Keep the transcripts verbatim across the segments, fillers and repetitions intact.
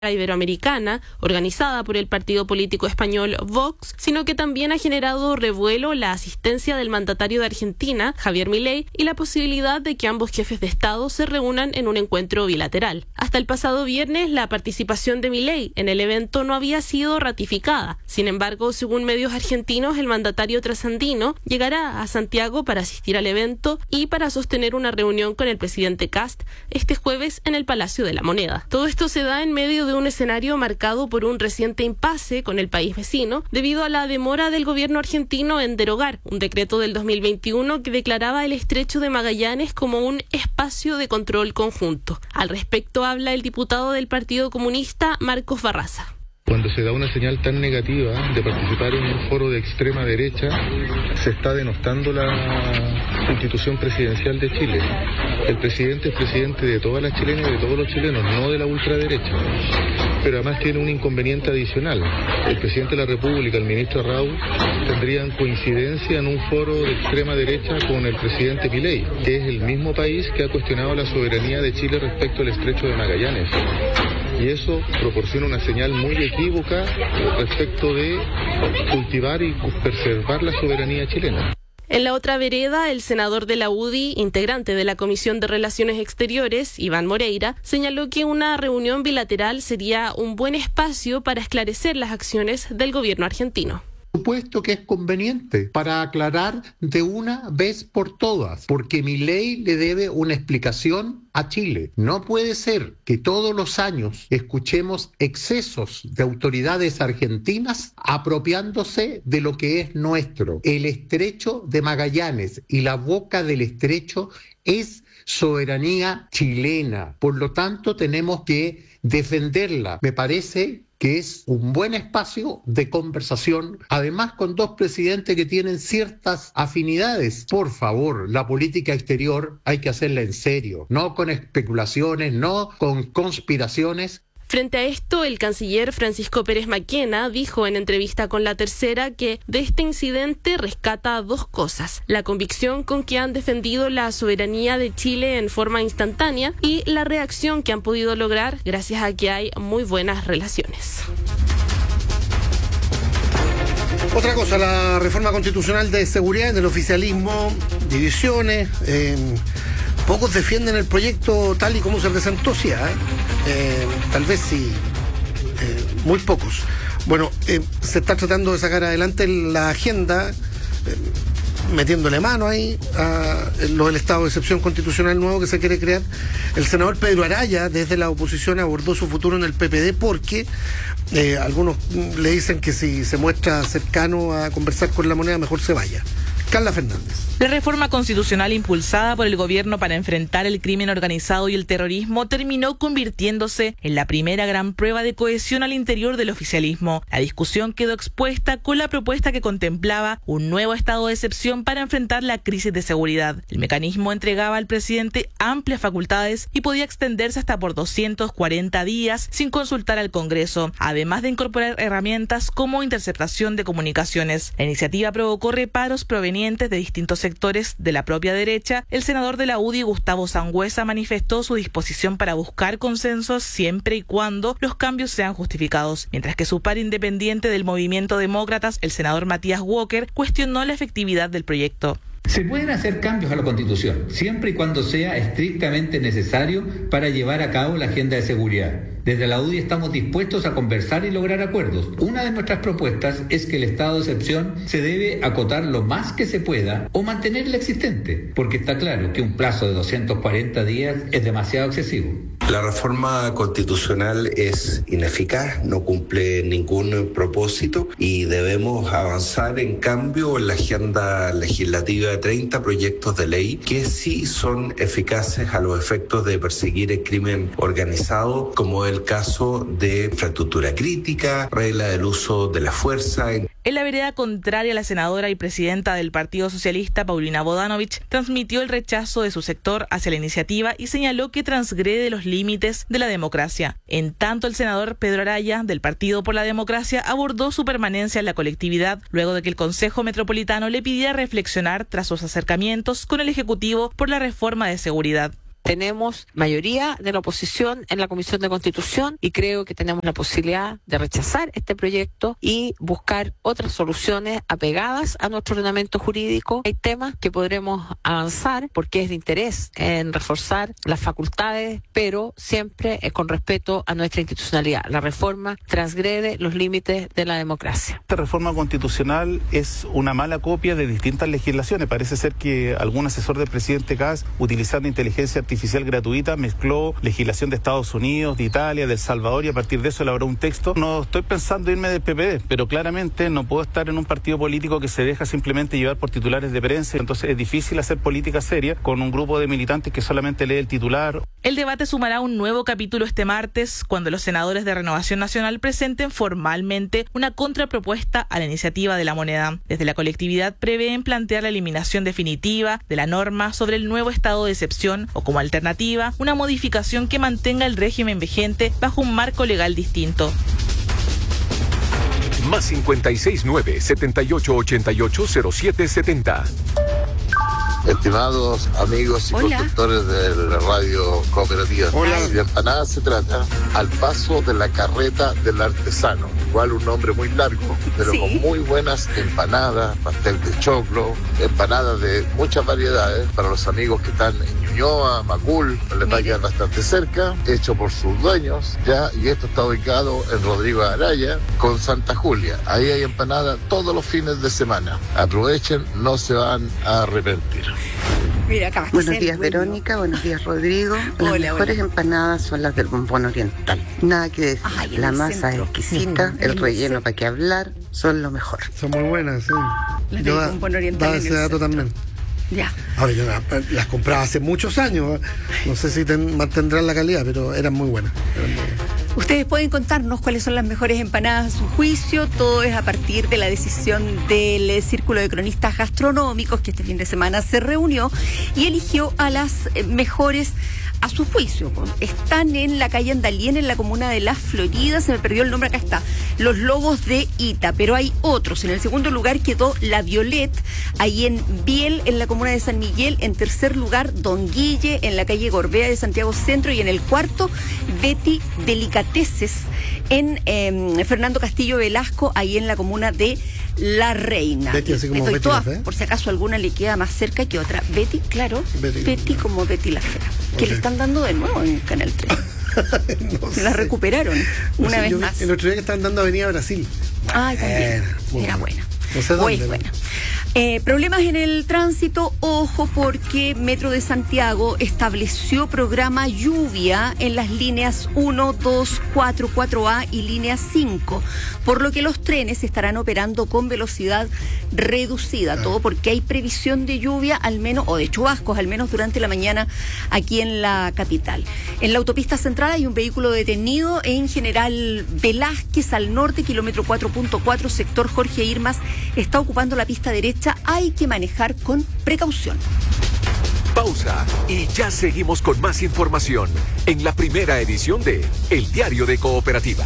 iberoamericana, organizada por el partido político español Vox, sino que también ha generado revuelo la asistencia del mandatario de Argentina, Javier Milei, y la posibilidad de que ambos jefes de Estado se reúnan en un encuentro bilateral. Hasta el pasado viernes, la participación de Milei en el evento no había sido ratificada. Sin embargo, según medios argentinos, el mandatario trasandino llegará a Santiago para asistir al evento y para sostener una reunión con el presidente Kast este jueves en el Palacio de la Moneda. Todo esto se da en medio de un escenario marcado por un reciente impasse con el país vecino debido a la demora del gobierno argentino en derogar un decreto del dos mil veintiuno que declaraba el estrecho de Magallanes como un espacio de control conjunto. Al respecto habla el diputado del Partido Comunista, Marcos Barraza. Cuando se da una señal tan negativa de participar en un foro de extrema derecha, se está denostando la Constitución presidencial de Chile. El presidente es presidente de todas las chilenas y de todos los chilenos, no de la ultraderecha. Pero además tiene un inconveniente adicional. El presidente de la República, el ministro Raúl, tendrían coincidencia en un foro de extrema derecha con el presidente Milei, que es el mismo país que ha cuestionado la soberanía de Chile respecto al estrecho de Magallanes. Y eso proporciona una señal muy equívoca respecto de cultivar y preservar la soberanía chilena. En la otra vereda, el senador de la U D I, integrante de la Comisión de Relaciones Exteriores, Iván Moreira, señaló que una reunión bilateral sería un buen espacio para esclarecer las acciones del gobierno argentino. Supuesto que es conveniente para aclarar de una vez por todas, porque Milei le debe una explicación a Chile. No puede ser que todos los años escuchemos excesos de autoridades argentinas apropiándose de lo que es nuestro. El estrecho de Magallanes y la boca del estrecho es soberanía chilena. Por lo tanto, tenemos que defenderla. Me parece que es un buen espacio de conversación, además con dos presidentes que tienen ciertas afinidades. Por favor, la política exterior hay que hacerla en serio, no con especulaciones, no con conspiraciones. Frente a esto, el canciller Francisco Pérez Maquena dijo en entrevista con La Tercera que de este incidente rescata dos cosas: la convicción con que han defendido la soberanía de Chile en forma instantánea y la reacción que han podido lograr gracias a que hay muy buenas relaciones. Otra cosa, la reforma constitucional de seguridad del oficialismo, divisiones, eh, pocos defienden el proyecto tal y como se presentó, sí, ¿eh? Eh, tal vez sí, eh, muy pocos. Bueno, eh, se está tratando de sacar adelante la agenda, eh, metiéndole mano ahí a lo del estado de excepción constitucional nuevo que se quiere crear. El senador Pedro Araya, desde la oposición, abordó su futuro en el P P D porque eh, algunos le dicen que si se muestra cercano a conversar con La Moneda, mejor se vaya. Carla Fernández. La reforma constitucional impulsada por el gobierno para enfrentar el crimen organizado y el terrorismo terminó convirtiéndose en la primera gran prueba de cohesión al interior del oficialismo. La discusión quedó expuesta con la propuesta que contemplaba un nuevo estado de excepción para enfrentar la crisis de seguridad. El mecanismo entregaba al presidente amplias facultades y podía extenderse hasta por doscientos cuarenta días sin consultar al Congreso, además de incorporar herramientas como interceptación de comunicaciones. La iniciativa provocó reparos provenientes de distintos sectores de la propia derecha. El senador de la U D I, Gustavo Sangüesa, manifestó su disposición para buscar consensos siempre y cuando los cambios sean justificados, mientras que su par independiente del movimiento Demócratas, el senador Matías Walker, cuestionó la efectividad del proyecto. Se pueden hacer cambios a la Constitución, siempre y cuando sea estrictamente necesario para llevar a cabo la agenda de seguridad. Desde la U D I estamos dispuestos a conversar y lograr acuerdos. Una de nuestras propuestas es que el estado de excepción se debe acotar lo más que se pueda o mantener el existente, porque está claro que un plazo de doscientos cuarenta días es demasiado excesivo. La reforma constitucional es ineficaz, no cumple ningún propósito y debemos avanzar en cambio en la agenda legislativa de treinta proyectos de ley que sí son eficaces a los efectos de perseguir el crimen organizado, como el caso de infraestructura crítica, regla del uso de la fuerza. En la vereda contraria, la senadora y presidenta del Partido Socialista, Paulina Bodanovich, transmitió el rechazo de su sector hacia la iniciativa y señaló que transgrede los límites de la democracia. En tanto, el senador Pedro Araya, del Partido por la Democracia, abordó su permanencia en la colectividad luego de que el Consejo Metropolitano le pidiera reflexionar tras sus acercamientos con el Ejecutivo por la reforma de seguridad. Tenemos mayoría de la oposición en la Comisión de Constitución y creo que tenemos la posibilidad de rechazar este proyecto y buscar otras soluciones apegadas a nuestro ordenamiento jurídico. Hay temas que podremos avanzar porque es de interés en reforzar las facultades, pero siempre es con respeto a nuestra institucionalidad. La reforma transgrede los límites de la democracia. Esta reforma constitucional es una mala copia de distintas legislaciones. Parece ser que algún asesor del presidente Kast, utilizando inteligencia artificial gratuita, mezcló legislación de Estados Unidos, de Italia, de El Salvador, y a partir de eso elaboró un texto. No estoy pensando irme del P P D, pero claramente no puedo estar en un partido político que se deja simplemente llevar por titulares de prensa. Entonces es difícil hacer política seria con un grupo de militantes que solamente lee el titular. El debate sumará un nuevo capítulo este martes, cuando los senadores de Renovación Nacional presenten formalmente una contrapropuesta a la iniciativa de la moneda. Desde la colectividad prevén plantear la eliminación definitiva de la norma sobre el nuevo estado de excepción o, como alternativa, una modificación que mantenga el régimen vigente bajo un marco legal distinto. Más cincuenta y seis nueve, setenta y ocho ochenta y ocho, cero siete setenta. Estimados amigos y Hola. conductores de la radio cooperativa, Hola. de empanadas se trata al paso de la carreta del artesano, igual un nombre muy largo, pero Sí. con muy buenas empanadas, pastel de choclo, empanadas de muchas variedades para los amigos que están en Ñuñoa, Macul, les va a quedar bastante cerca, hecho por sus dueños, ya, y esto está ubicado en Rodrigo Araya con Santa Julia. Ahí hay empanadas todos los fines de semana. Aprovechen, no se van a arrepentir. Mira, acá. Buenos días, Verónica. Buenos días, Rodrigo. Las Hola, mejores hola. empanadas son las del bombón oriental. Nada que decir. Ay, en La el masa centro. es exquisita, Mm, el en el relleno centro. para qué hablar, son lo mejor. Son muy buenas, sí. Las Yo del da- bombón oriental daba en ese el dato centro. también. Ya. Ahora yo la- las compraba hace muchos años. ¿eh? No sé si ten- mantendrán la calidad, pero eran muy buenas. Eran muy buenas. Ustedes pueden contarnos cuáles son las mejores empanadas a su juicio. Todo es a partir de la decisión del eh, Círculo de Cronistas Gastronómicos, que este fin de semana se reunió y eligió a las eh, mejores a su juicio. Están en la calle Andalien, en la comuna de La Florida. Se me perdió el nombre, acá está. Los Lobos de Ita, pero hay otros. En el segundo lugar quedó La Violet, ahí en Biel, en la comuna de San Miguel. En tercer lugar, Don Guille, en la calle Gorbea de Santiago Centro. Y en el cuarto, Betty Delicateces, en eh, Fernando Castillo Velasco, ahí en la comuna de La Reina. Betty, así como Les doy Betty la todas, Fea. por si acaso alguna le queda más cerca que otra. Betty, claro, Betty. Betty, como Betty la Fea, que Ok. le están dando de nuevo en Canal tres. No Se la sé. recuperaron No una sé, vez yo vi más. El otro día que estaban dando Avenida Brasil. Ay, también. Bueno, Era bueno. buena. No sé O dónde, es ¿no? buena. Eh, problemas en el tránsito, ojo, porque Metro de Santiago estableció programa lluvia en las líneas uno, dos, cuatro, cuatro A y línea cinco, por lo que los trenes estarán operando con velocidad reducida, todo porque hay previsión de lluvia al menos, o de chubascos al menos durante la mañana aquí en la capital. En la autopista central hay un vehículo detenido en General Velázquez al norte, kilómetro cuatro punto cuatro, sector Jorge Irmas, está ocupando la pista derecha. Hay que manejar con precaución. Pausa y ya seguimos con más información en la primera edición de El Diario de Cooperativa.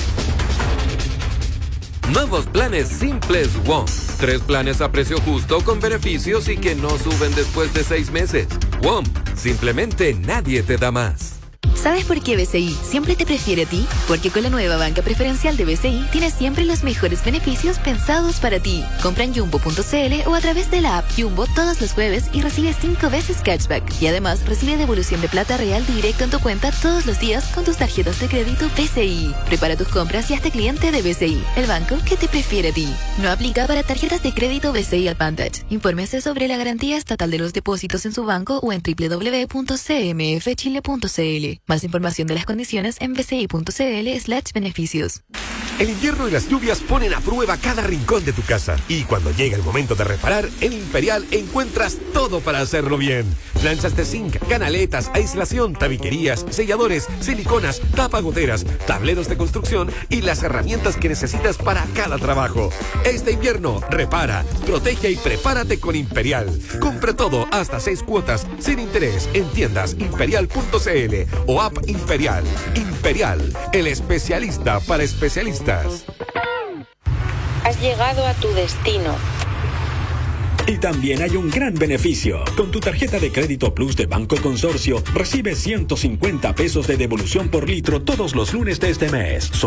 Nuevos planes simples WOM. Tres planes a precio justo con beneficios y que no suben después de seis meses. WOM, simplemente nadie te da más. ¿Sabes por qué B C I siempre te prefiere a ti? Porque con la nueva banca preferencial de B C I tienes siempre los mejores beneficios pensados para ti. Compra en jumbo punto c l o a través de la app Jumbo todos los jueves y recibe cinco veces cashback. Y además recibe devolución de plata real directo en tu cuenta todos los días con tus tarjetas de crédito B C I. Prepara tus compras y hazte cliente de B C I, el banco que te prefiere a ti. No aplica para tarjetas de crédito B C I Advantage. Infórmese sobre la garantía estatal de los depósitos en su banco o en doble u doble u doble u punto c m f chile punto c l. Más información de las condiciones en bci.cl slash beneficios. El invierno y las lluvias ponen a prueba cada rincón de tu casa. Y cuando llega el momento de reparar, en Imperial encuentras todo para hacerlo bien. Planchas de zinc, canaletas, aislación, tabiquerías, selladores, siliconas, tapagoteras, tableros de construcción y las herramientas que necesitas para cada trabajo. Este invierno, repara, protege y prepárate con Imperial. Compra todo hasta seis cuotas sin interés en tiendas imperial punto c l o app Imperial. Imperial, el especialista para especialistas. Has llegado a tu destino. Y también hay un gran beneficio. Con tu tarjeta de crédito Plus de Banco Consorcio, recibes ciento cincuenta pesos de devolución por litro todos los lunes de este mes.